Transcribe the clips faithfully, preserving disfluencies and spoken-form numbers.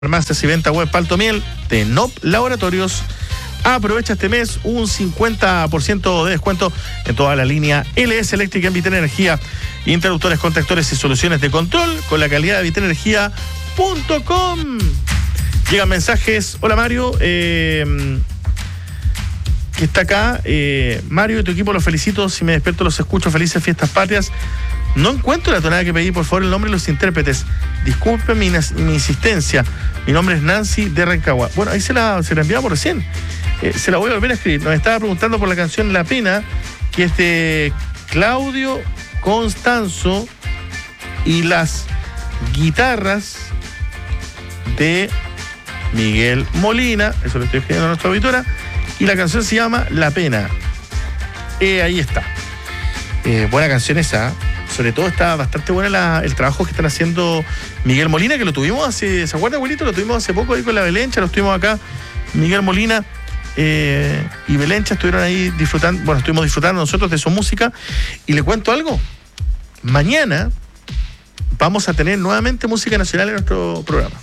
Farmacias y venta web Palto Miel de N O P Laboratorios. Aprovecha este mes un cincuenta por ciento de descuento en toda la línea L S Eléctrica en Vitenergia. Interruptores, contactores y soluciones de control con la calidad de vitenergia punto com. Llegan mensajes. Hola Mario, eh, que está acá. Eh, Mario y tu equipo, los felicito. Si me despierto los escucho. Felices fiestas patrias. No encuentro la tonada que pedí, por favor, el nombre de los intérpretes. Disculpen mi, mi insistencia. Mi nombre es Nancy de Rancagua. Bueno, ahí se la, se la enviamos recién. Eh, se la voy a volver a escribir. Nos estaba preguntando por la canción La Pena, que es de Claudio Constanzo y las guitarras de Miguel Molina. Eso lo estoy escribiendo a nuestra auditora. Y la canción se llama La Pena. Eh, ahí está. Eh, buena canción esa. Sobre todo está bastante buena la, el trabajo que están haciendo Miguel Molina, que lo tuvimos hace, ¿se acuerda, abuelito? Lo tuvimos hace poco ahí con la Belencha, lo estuvimos acá, Miguel Molina eh, y Belencha estuvieron ahí disfrutando, bueno, estuvimos disfrutando nosotros de su música. Y le cuento algo, mañana vamos a tener nuevamente música nacional en nuestro programa.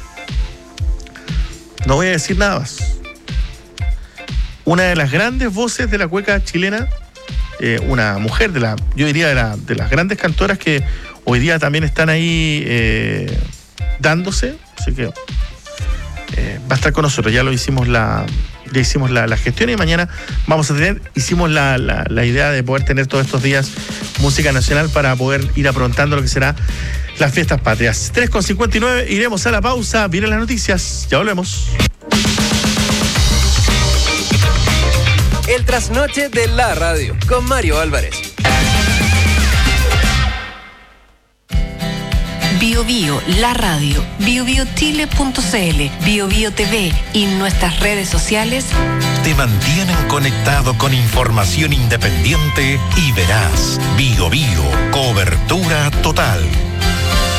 No voy a decir nada más. Una de las grandes voces de la cueca chilena, Eh, una mujer de la, yo diría de, la, de las grandes cantoras que hoy día también están ahí eh, dándose, así que eh, va a estar con nosotros. Ya lo hicimos la, ya hicimos la, la gestión y mañana vamos a tener, hicimos la, la, la idea de poder tener todos estos días música nacional para poder ir aprontando lo que será las fiestas patrias. tres con cincuenta y nueve, iremos a la pausa, vienen las noticias, ya volvemos. El trasnoche de la radio con Mario Álvarez. Bio Bio, la radio, bio bio chile punto c l, Bio Bio T V y nuestras redes sociales te mantienen conectado con información independiente y veraz. Bio Bio, cobertura total.